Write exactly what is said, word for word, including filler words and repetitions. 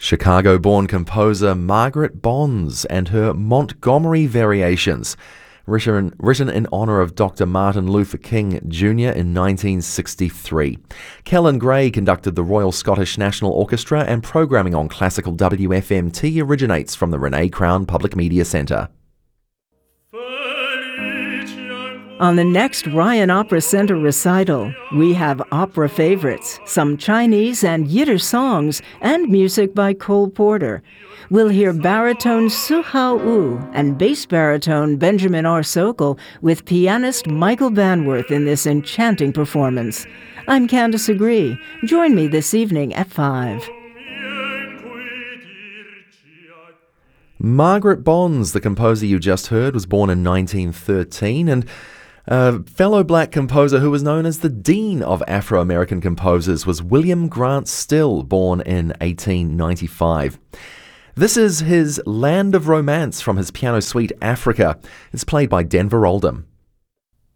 Chicago-born composer Margaret Bonds and her Montgomery Variations, written, written in honour of Doctor Martin Luther King Junior in nineteen sixty-three. Kellen Gray conducted the Royal Scottish National Orchestra, and programming on Classical W F M T originates from the Renee Crown Public Media Centre. On the next Ryan Opera Center recital, we have opera favorites, some Chinese and Yiddish songs, and music by Cole Porter. We'll hear baritone Su Hao Wu and bass baritone Benjamin R. Sokol with pianist Michael Banworth in this enchanting performance. I'm Candice Agree. Join me this evening at five. Margaret Bonds, the composer you just heard, was born in nineteen thirteen, and a fellow black composer who was known as the Dean of Afro-American Composers was William Grant Still, born in eighteen ninety-five. This is his Land of Romance from his piano suite Africa. It's played by Denver Oldham.